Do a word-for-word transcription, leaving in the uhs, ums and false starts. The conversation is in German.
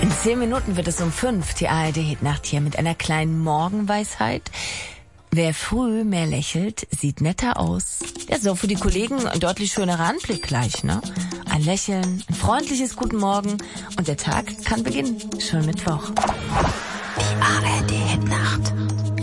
In zehn Minuten wird es um fünf. Die A R D-Hitnacht hier mit einer kleinen Morgenweisheit. Wer früh mehr lächelt, sieht netter aus. Ja, so für die Kollegen ein deutlich schönerer Anblick gleich, ne? Ein Lächeln, ein freundliches Guten Morgen und der Tag kann beginnen. Schönen Mittwoch. Die A R D-Hitnacht.